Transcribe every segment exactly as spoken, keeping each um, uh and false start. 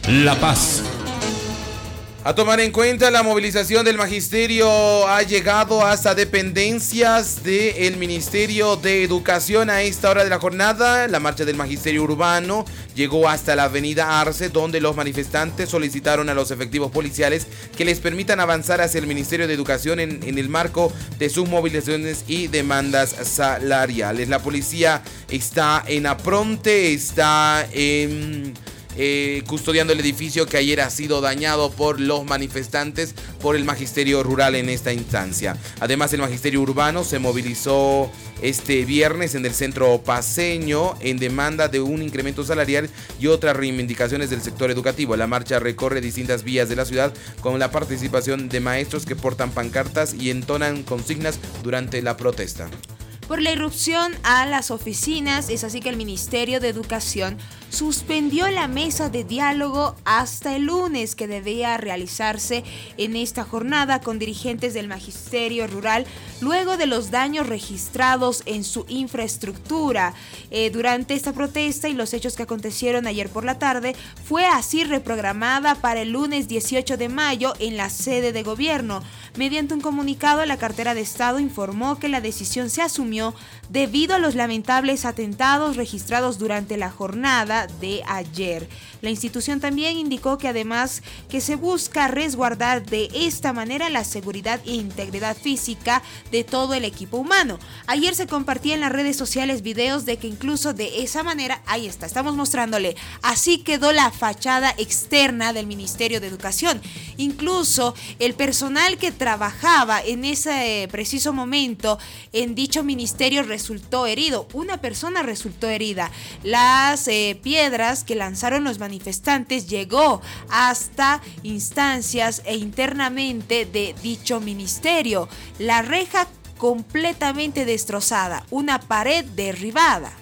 La Paz. A tomar en cuenta, la movilización del magisterio ha llegado hasta dependencias del Ministerio de Educación a esta hora de la jornada. La marcha del magisterio urbano llegó hasta la avenida Arce, donde los manifestantes solicitaron a los efectivos policiales que les permitan avanzar hacia el Ministerio de Educación en, en el marco de sus movilizaciones y demandas salariales. La policía está en apronte, está en... Eh, custodiando el edificio que ayer ha sido dañado por los manifestantes por el magisterio rural en esta instancia. Además, el magisterio urbano se movilizó este viernes en el centro paceño en demanda de un incremento salarial y otras reivindicaciones del sector educativo. La marcha recorre distintas vías de la ciudad con la participación de maestros que portan pancartas y entonan consignas durante la protesta. Por la irrupción a las oficinas, es así que el Ministerio de Educación suspendió la mesa de diálogo hasta el lunes, que debía realizarse en esta jornada con dirigentes del magisterio rural luego de los daños registrados en su infraestructura. Eh, durante esta protesta y los hechos que acontecieron ayer por la tarde, fue así reprogramada para el lunes dieciocho de mayo en la sede de gobierno. Mediante un comunicado, la cartera de Estado informó que la decisión se asumió debido a los lamentables atentados registrados durante la jornada de ayer. La institución también indicó que además que se busca resguardar de esta manera la seguridad e integridad física de todo el equipo humano. Ayer se compartía en las redes sociales videos de que incluso de esa manera, ahí está, estamos mostrándole, así quedó la fachada externa del Ministerio de Educación. Incluso el personal que trabajaba en ese preciso momento en dicho ministerio resultó herido. Una persona resultó herida. Las eh, piedras que lanzaron los manifestantes llegó hasta instancias e internamente de dicho ministerio. La reja completamente destrozada, una pared derribada.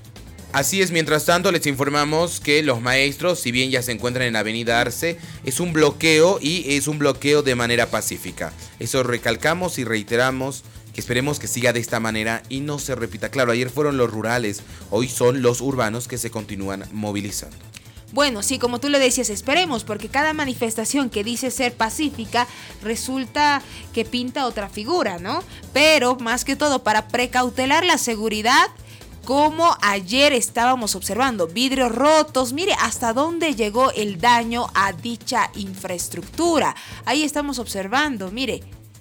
Así es, mientras tanto les informamos que los maestros, si bien ya se encuentran en la avenida Arce, es un bloqueo y es un bloqueo de manera pacífica. Eso recalcamos y reiteramos, que esperemos que siga de esta manera y no se repita. Claro, ayer fueron los rurales, hoy son los urbanos que se continúan movilizando. Bueno, sí, como tú le decías, esperemos, porque cada manifestación que dice ser pacífica resulta que pinta otra figura, ¿no? Pero más que todo para precautelar la seguridad, como ayer estábamos observando, vidrios rotos, mire hasta dónde llegó el daño a dicha infraestructura. Ahí estamos observando, mire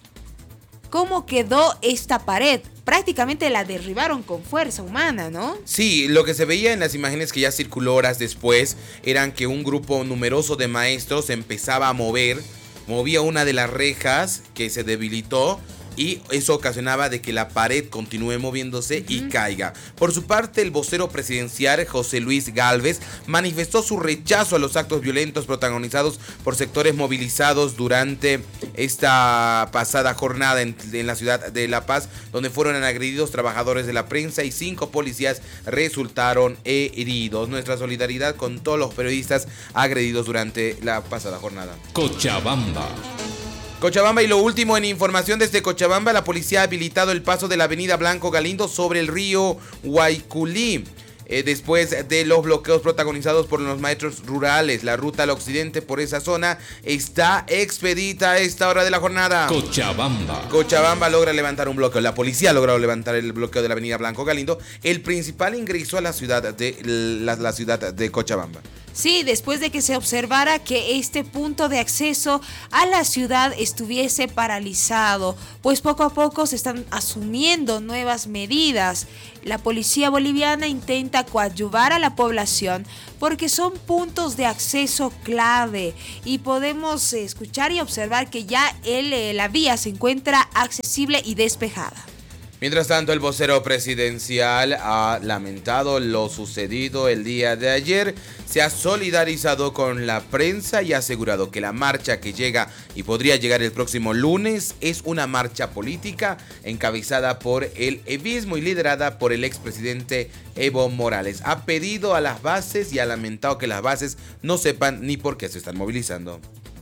cómo quedó esta pared. Prácticamente la derribaron con fuerza humana, ¿no? Sí, lo que se veía en las imágenes que ya circuló horas después eran que un grupo numeroso de maestros empezaba a mover, movía una de las rejas que se debilitó y eso ocasionaba de que la pared continúe moviéndose uh-huh. y caiga. Por su parte, el vocero presidencial José Luis Gálvez manifestó su rechazo a los actos violentos protagonizados por sectores movilizados durante esta pasada jornada en, en la ciudad de La Paz, donde fueron agredidos trabajadores de la prensa y cinco policías resultaron heridos. Nuestra solidaridad con todos los periodistas agredidos durante la pasada jornada. Cochabamba. Cochabamba, y lo último en información desde Cochabamba, la policía ha habilitado el paso de la avenida Blanco Galindo sobre el río Guayculí. Eh, después de los bloqueos protagonizados por los maestros rurales, la ruta al occidente por esa zona está expedita a esta hora de la jornada. Cochabamba. Cochabamba logra levantar un bloqueo. La policía ha logrado levantar el bloqueo de la avenida Blanco Galindo, el principal ingreso a la ciudad de, la, la ciudad de Cochabamba. Sí, después de que se observara que este punto de acceso a la ciudad estuviese paralizado, pues poco a poco se están asumiendo nuevas medidas. La policía boliviana intenta coadyuvar a la población porque son puntos de acceso clave y podemos escuchar y observar que ya el, la vía se encuentra accesible y despejada. Mientras tanto, el vocero presidencial ha lamentado lo sucedido el día de ayer, se ha solidarizado con la prensa y ha asegurado que la marcha que llega y podría llegar el próximo lunes es una marcha política encabezada por el evismo y liderada por el expresidente Evo Morales. Ha pedido a las bases y ha lamentado que las bases no sepan ni por qué se están movilizando.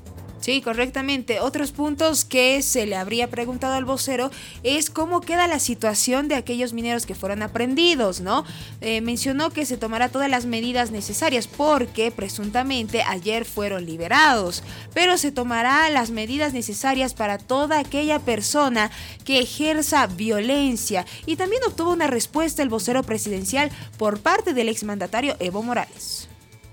Sí, correctamente. Otros puntos que se le habría preguntado al vocero es cómo queda la situación de aquellos mineros que fueron aprehendidos, ¿no? Eh, mencionó que se tomará todas las medidas necesarias porque presuntamente ayer fueron liberados, pero se tomará las medidas necesarias para toda aquella persona que ejerza violencia. Y también obtuvo una respuesta el vocero presidencial por parte del exmandatario Evo Morales.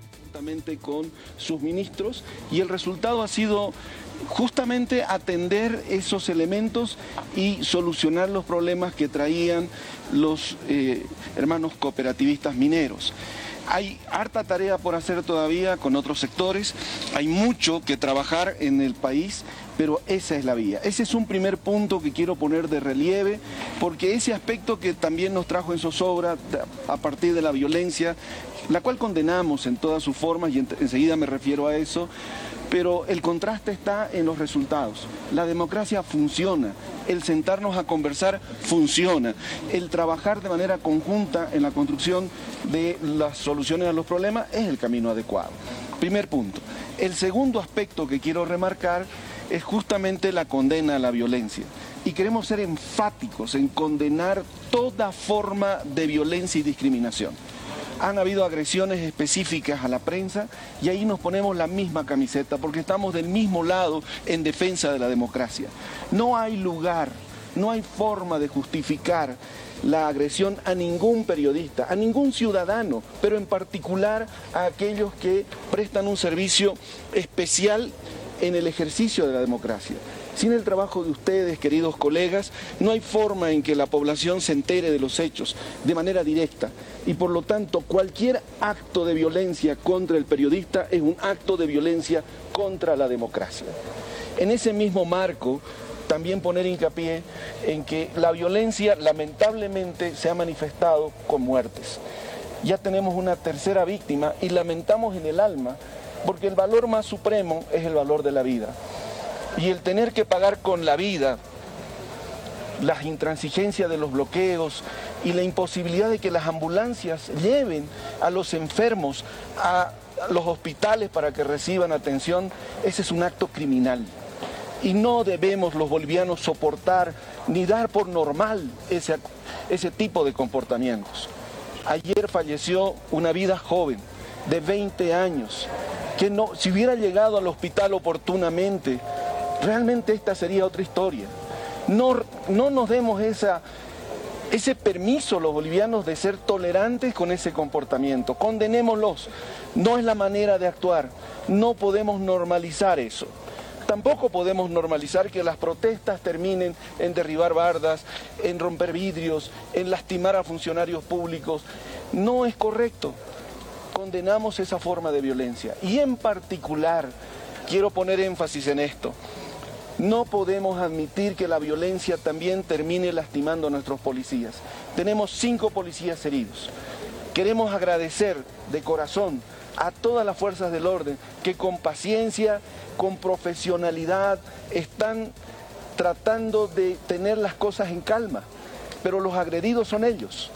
Con sus ministros, y el resultado ha sido justamente atender esos elementos y solucionar los problemas que traían los eh, hermanos cooperativistas mineros. Hay harta tarea por hacer todavía con otros sectores, hay mucho que trabajar en el país, pero esa es la vía. Ese es un primer punto que quiero poner de relieve, porque ese aspecto que también nos trajo en zozobra a partir de la violencia, la cual condenamos en todas sus formas, y enseguida me refiero a eso, pero el contraste está en los resultados. La democracia funciona, el sentarnos a conversar funciona, el trabajar de manera conjunta en la construcción de las soluciones a los problemas es el camino adecuado. Primer punto. El segundo aspecto que quiero remarcar es justamente la condena a la violencia. Y queremos ser enfáticos en condenar toda forma de violencia y discriminación. Han habido agresiones específicas a la prensa y ahí nos ponemos la misma camiseta porque estamos del mismo lado en defensa de la democracia. No hay lugar, no hay forma de justificar la agresión a ningún periodista, a ningún ciudadano, pero en particular a aquellos que prestan un servicio especial en el ejercicio de la democracia. Sin el trabajo de ustedes, queridos colegas, no hay forma en que la población se entere de los hechos de manera directa y por lo tanto cualquier acto de violencia contra el periodista es un acto de violencia contra la democracia. En ese mismo marco, también poner hincapié en que la violencia lamentablemente se ha manifestado con muertes. Ya tenemos una tercera víctima y lamentamos en el alma porque el valor más supremo es el valor de la vida. Y el tener que pagar con la vida las intransigencias de los bloqueos y la imposibilidad de que las ambulancias lleven a los enfermos a los hospitales para que reciban atención, ese es un acto criminal. Y no debemos los bolivianos soportar ni dar por normal ese, ese tipo de comportamientos. Ayer falleció una vida joven de veinte años, que no, si hubiera llegado al hospital oportunamente, realmente esta sería otra historia. No, no nos demos esa, ese permiso los bolivianos de ser tolerantes con ese comportamiento. Condenémoslos. No es la manera de actuar. No podemos normalizar eso. Tampoco podemos normalizar que las protestas terminen en derribar bardas, en romper vidrios, en lastimar a funcionarios públicos. No es correcto. Condenamos esa forma de violencia. Y en particular, quiero poner énfasis en esto. No podemos admitir que la violencia también termine lastimando a nuestros policías. Tenemos cinco policías heridos. Queremos agradecer de corazón a todas las fuerzas del orden que con paciencia, con profesionalidad, están tratando de tener las cosas en calma. Pero los agredidos son ellos.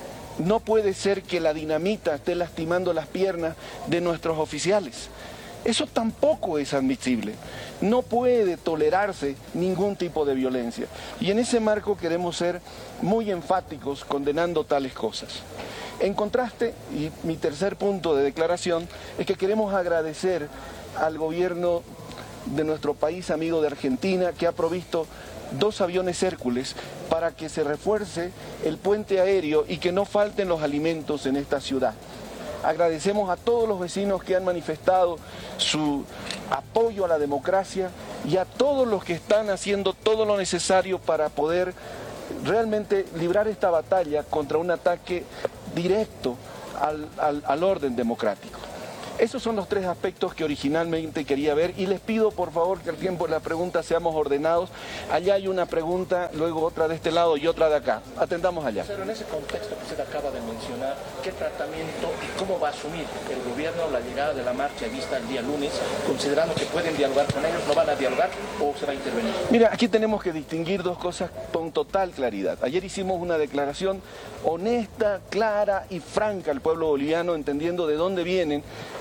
No puede ser que la dinamita esté lastimando las piernas de nuestros oficiales. Eso tampoco es admisible. No puede tolerarse ningún tipo de violencia. Y en ese marco queremos ser muy enfáticos condenando tales cosas. En contraste, y mi tercer punto de declaración, es que queremos agradecer al gobierno de nuestro país amigo de Argentina, que ha provisto dos aviones Hércules para que se refuerce el puente aéreo y que no falten los alimentos en esta ciudad. Agradecemos a todos los vecinos que han manifestado su apoyo a la democracia y a todos los que están haciendo todo lo necesario para poder realmente librar esta batalla contra un ataque directo al, al, al orden democrático. Esos son los tres aspectos que originalmente quería ver y les pido por favor que al tiempo de la pregunta seamos ordenados. Allá hay una pregunta, luego otra de este lado y otra de acá. Atendamos allá. Pero en ese contexto que usted acaba de mencionar, ¿qué tratamiento y cómo va a asumir el gobierno la llegada de la marcha vista el día lunes, considerando que pueden dialogar con ellos, no van a dialogar o se va a intervenir? Mira, aquí tenemos que distinguir dos cosas con total claridad. Ayer hicimos una declaración honesta, clara y franca al pueblo boliviano, entendiendo de dónde vienen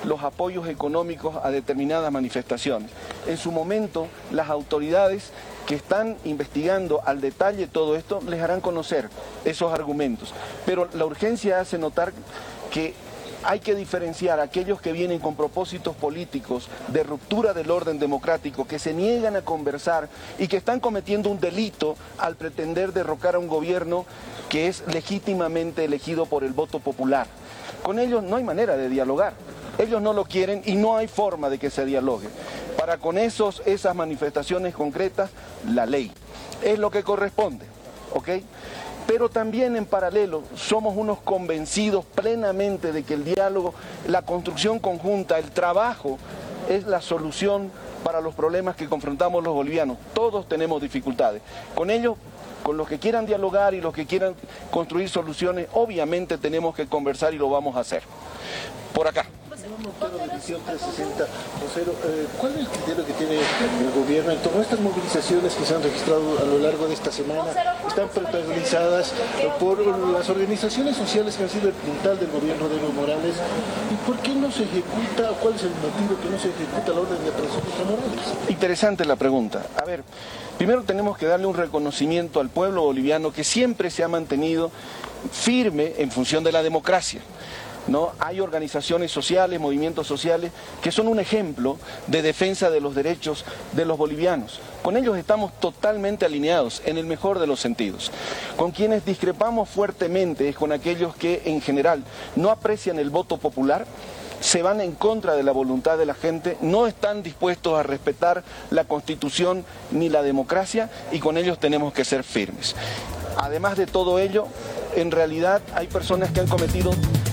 los apoyos económicos a determinadas manifestaciones. En su momento, las autoridades que están investigando al detalle todo esto les harán conocer esos argumentos. Pero la urgencia hace notar que hay que diferenciar a aquellos que vienen con propósitos políticos de ruptura del orden democrático, que se niegan a conversar y que están cometiendo un delito al pretender derrocar a un gobierno que es legítimamente elegido por el voto popular. Con ellos no hay manera de dialogar. Ellos no lo quieren y no hay forma de que se dialogue. Para con esos, esas manifestaciones concretas, la ley es lo que corresponde, ¿ok? Pero también en paralelo somos unos convencidos plenamente de que el diálogo, la construcción conjunta, el trabajo es la solución para los problemas que confrontamos los bolivianos. Todos tenemos dificultades. Con ellos, con los que quieran dialogar y los que quieran construir soluciones, obviamente tenemos que conversar y lo vamos a hacer. Por acá. Montero de Visión trescientos sesenta, vocero, eh, ¿cuál es el criterio que tiene el gobierno en torno a estas movilizaciones que se han registrado a lo largo de esta semana? Están protagonizadas por las organizaciones sociales que han sido el puntal del gobierno de Evo Morales. ¿Y por qué no se ejecuta, cuál es el motivo que no se ejecuta la orden de aprehensión contra Morales? Interesante la pregunta. A ver, primero tenemos que darle un reconocimiento al pueblo boliviano que siempre se ha mantenido firme en función de la democracia. ¿No? Hay organizaciones sociales, movimientos sociales que son un ejemplo de defensa de los derechos de los bolivianos. Con ellos estamos totalmente alineados en el mejor de los sentidos. Con quienes discrepamos fuertemente es con aquellos que en general no aprecian el voto popular, se van en contra de la voluntad de la gente, no están dispuestos a respetar la Constitución ni la democracia y con ellos tenemos que ser firmes. Además de todo ello, en realidad hay personas que han cometido...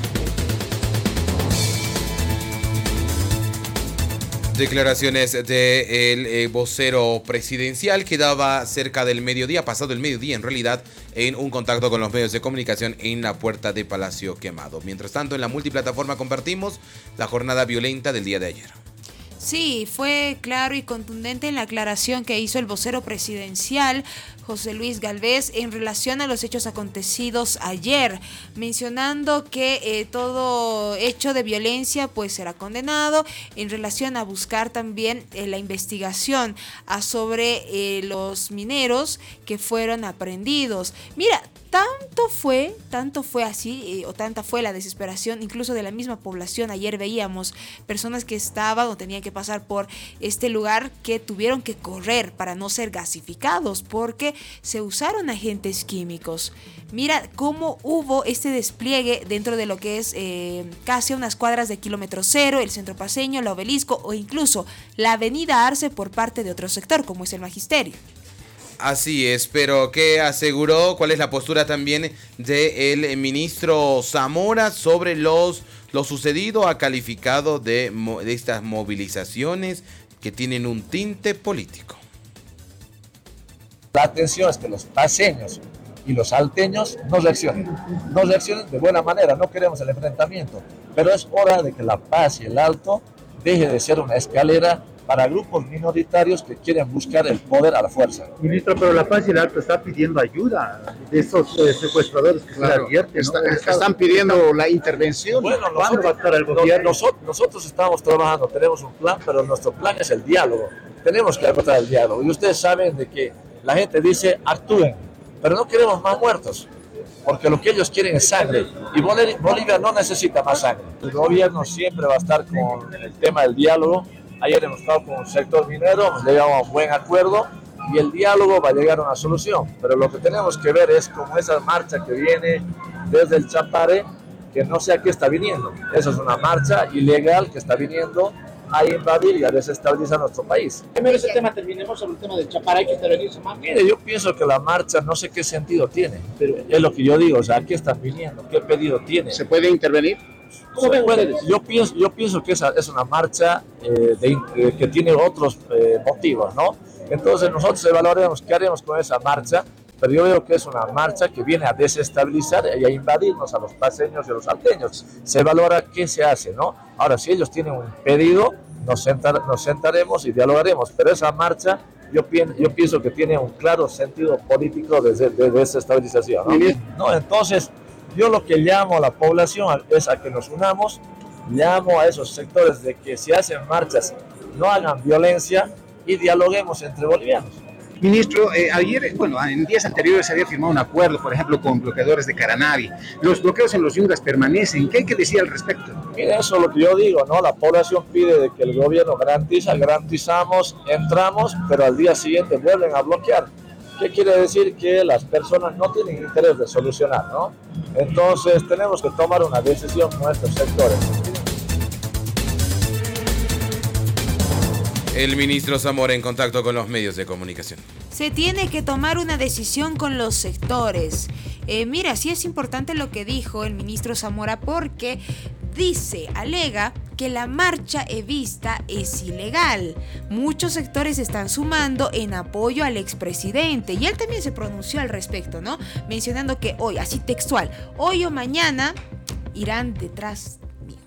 Declaraciones del eh, vocero presidencial que daba cerca del mediodía, pasado el mediodía en realidad, en un contacto con los medios de comunicación en la puerta de Palacio Quemado. Mientras tanto, en la multiplataforma compartimos la jornada violenta del día de ayer. Sí, fue claro y contundente en la aclaración que hizo el vocero presidencial, José Luis Gálvez, en relación a los hechos acontecidos ayer, mencionando que eh, todo hecho de violencia pues será condenado, en relación a buscar también eh, la investigación a sobre eh, los mineros que fueron aprehendidos. Mira, tanto fue, tanto fue así, eh, o tanta fue la desesperación, incluso de la misma población. Ayer veíamos personas que estaban o tenían que pasar por este lugar que tuvieron que correr para no ser gasificados, porque se usaron agentes químicos. Mira cómo hubo este despliegue dentro de lo que es eh, casi a unas cuadras de kilómetro cero, el centro paseño, la Obelisco o incluso la avenida Arce por parte de otro sector, como es el Magisterio. Así es, pero ¿qué aseguró? ¿Cuál es la postura también del ministro Zamora sobre los, lo sucedido? Ha calificado de, de estas movilizaciones que tienen un tinte político. La atención es que los paseños y los salteños no reaccionen, no reaccionen de buena manera, no queremos el enfrentamiento, pero es hora de que la paz y el alto deje de ser una escalera para grupos minoritarios que quieren buscar el poder a la fuerza. Ministro, pero la Paz y el Alto está pidiendo ayuda de esos eh, secuestradores que claro, se advierten, ¿no? Está, están pidiendo están... la intervención. Bueno, ¿cuándo nosotros, va a estar el gobierno? Nosotros, nosotros estamos trabajando, tenemos un plan, pero nuestro plan es el diálogo. Tenemos que encontrar el diálogo. Y ustedes saben de que la gente dice, actúen, pero no queremos más muertos, porque lo que ellos quieren es sangre. Y Bolivia no necesita más sangre. El gobierno siempre va a estar con el tema del diálogo. Ayer hemos estado con el sector minero, hemos llegado a un buen acuerdo y el diálogo va a llegar a una solución. Pero lo que tenemos que ver es como esa marcha que viene desde el Chapare, que no sé a qué está viniendo. Esa es una marcha ilegal que está viniendo a invadir y a desestabilizar nuestro país. Primero ese tema, terminemos sobre el tema del Chapare, hay que intervenirse más. Mire, yo pienso que la marcha no sé qué sentido tiene, pero es lo que yo digo, o sea, ¿a qué están viniendo? ¿Qué pedido tiene? ¿Se puede intervenir? ¿Cómo ven ustedes? Yo pienso, yo pienso que esa es una marcha eh, de, eh, que tiene otros eh, motivos, ¿no? Entonces nosotros evaluaremos qué haremos con esa marcha, pero yo veo que es una marcha que viene a desestabilizar y a invadirnos a los paseños y a los salteños. Se evaluará qué se hace, ¿no? Ahora, si ellos tienen un pedido, nos, sentar, nos sentaremos y dialogaremos, pero esa marcha yo, pienso, yo pienso que tiene un claro sentido político de, de desestabilización, ¿no? No, entonces... Yo lo que llamo a la población es a que nos unamos llamo a esos sectores de que si hacen marchas no hagan violencia y dialoguemos entre bolivianos. Ministro, eh, ayer, bueno, en días anteriores se había firmado un acuerdo, por ejemplo, con bloqueadores de Caranavi. Los bloqueos en los yungas permanecen. ¿Qué hay que decir al respecto? Mire, eso es lo que yo digo, ¿no? La población pide de que el gobierno garantiza, garantizamos, entramos, pero al día siguiente vuelven a bloquear. ¿Qué quiere decir? Que las personas no tienen interés de solucionar, ¿no? Entonces tenemos que tomar una decisión con estos sectores. El ministro Zamora en contacto con los medios de comunicación. Se tiene que tomar una decisión con los sectores. Eh, mira, sí es importante lo que dijo el ministro Zamora porque dice, alega que la marcha evista es ilegal. Muchos sectores están sumando en apoyo al expresidente y él también se pronunció al respecto, ¿no? Mencionando que hoy, así textual, hoy o mañana irán detrás.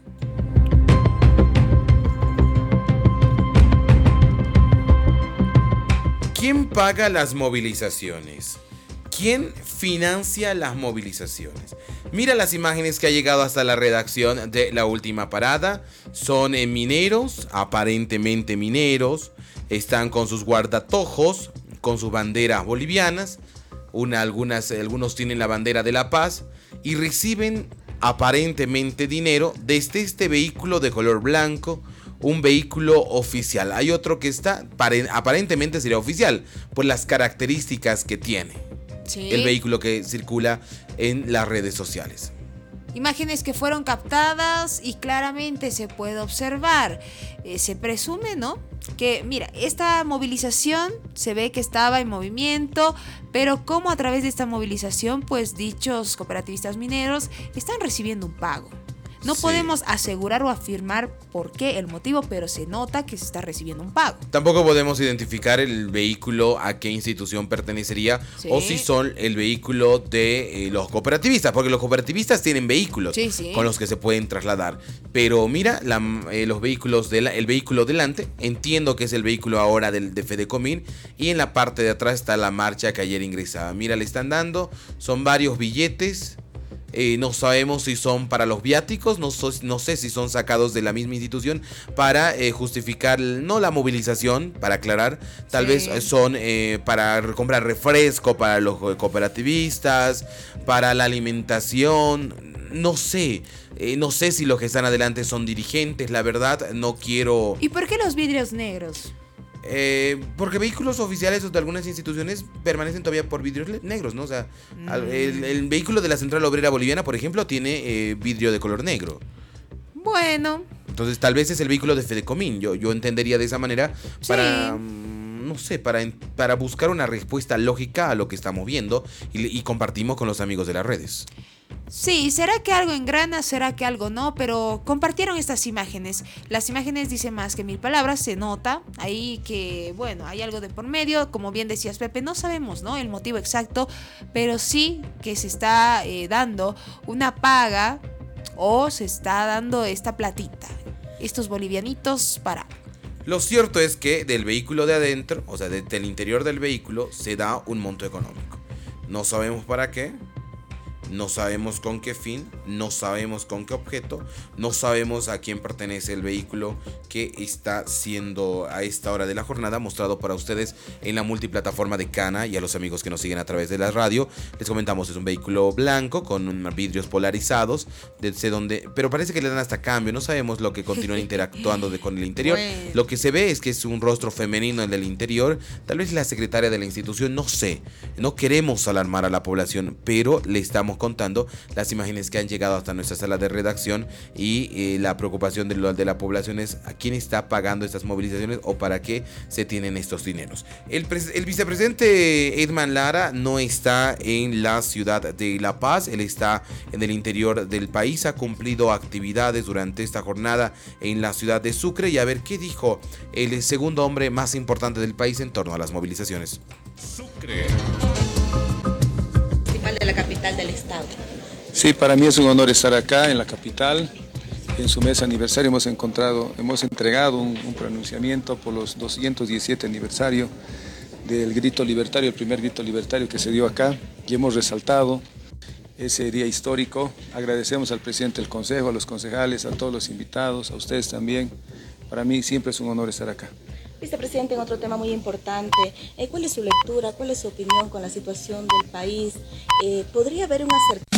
¿Quién paga las movilizaciones? ¿Quién financia las movilizaciones? Mira las imágenes que ha llegado hasta la redacción de La Última Parada. Son eh, mineros, aparentemente mineros. Están con sus guardatojos, con sus banderas bolivianas. Una, algunas, algunos tienen la bandera de La Paz. Y reciben aparentemente dinero desde este vehículo de color blanco. Un vehículo oficial. Hay otro que está, aparentemente sería oficial, por las características que tiene. Sí. El vehículo que circula en las redes sociales. Imágenes que fueron captadas y claramente se puede observar. Eh, se presume, ¿no? Que, mira, esta movilización se ve que estaba en movimiento, pero como a través de esta movilización, pues dichos cooperativistas mineros están recibiendo un pago. No sí. podemos asegurar o afirmar por qué el motivo, pero se nota que se está recibiendo un pago. Tampoco podemos identificar el vehículo a qué institución pertenecería sí. o si son el vehículo de eh, los cooperativistas, porque los cooperativistas tienen vehículos sí, sí. con los que se pueden trasladar. Pero mira, la, eh, los vehículos de la, el vehículo delante, entiendo que es el vehículo ahora del, de Fedecomín, y en la parte de atrás está la marcha que ayer ingresaba. Mira, le están dando, son varios billetes. Eh, no sabemos si son para los viáticos, no, so, no sé si son sacados de la misma institución para eh, justificar, no la movilización, para aclarar, tal sí. vez son eh, para comprar refresco para los cooperativistas, para la alimentación, no sé, eh, no sé si los que están adelante son dirigentes, la verdad, no quiero... ¿Y por qué los vidrios negros? Eh, porque vehículos oficiales de algunas instituciones permanecen todavía por vidrios negros, ¿no? O sea, mm. el, el vehículo de la Central Obrera Boliviana, por ejemplo, tiene eh, vidrio de color negro. Bueno. Entonces, tal vez es el vehículo de Fedecomín. Yo, yo entendería de esa manera para... Sí. No sé, para, para buscar una respuesta lógica a lo que estamos viendo y, y compartimos con los amigos de las redes. Sí, ¿será que algo engrana? ¿Será que algo no? Pero compartieron estas imágenes. Las imágenes dicen más que mil palabras, se nota ahí que, bueno, hay algo de por medio. Como bien decías, Pepe, no sabemos, ¿no?, el motivo exacto, pero sí que se está eh, dando una paga o se está dando esta platita, estos bolivianitos para... Lo cierto es que del vehículo de adentro, o sea, de, del interior del vehículo, se da un monto económico. No sabemos para qué. No sabemos con qué fin, no sabemos con qué objeto, no sabemos a quién pertenece el vehículo que está siendo a esta hora de la jornada mostrado para ustedes en la multiplataforma de Cana, y a los amigos que nos siguen a través de la radio. Les comentamos, es un vehículo blanco con vidrios polarizados, desde donde, pero parece que le dan hasta cambio, no sabemos lo que continúan interactuando de, con el interior. Bueno. Lo que se ve es que es un rostro femenino en el interior, tal vez la secretaria de la institución, no sé, no queremos alarmar a la población, pero le estamos contando las imágenes que han llegado hasta nuestra sala de redacción y eh, la preocupación de, lo, de la población es a quién está pagando estas movilizaciones o para qué se tienen estos dineros. El, el vicepresidente Edman Lara no está en la ciudad de La Paz, él está en el interior del país, ha cumplido actividades durante esta jornada en la ciudad de Sucre, y a ver qué dijo el segundo hombre más importante del país en torno a las movilizaciones. Sucre. De la capital del estado. Sí, para mí es un honor estar acá en la capital. En su mes aniversario hemos encontrado, hemos entregado un, un pronunciamiento por los doscientos diecisiete aniversario del grito libertario, el primer grito libertario que se dio acá, y hemos resaltado ese día histórico. Agradecemos al presidente del Consejo, a los concejales, a todos los invitados, a ustedes también. Para mí siempre es un honor estar acá. Vicepresidente, en otro tema muy importante, eh, ¿cuál es su lectura, cuál es su opinión con la situación del país? Eh, ¿Podría haber un acercamiento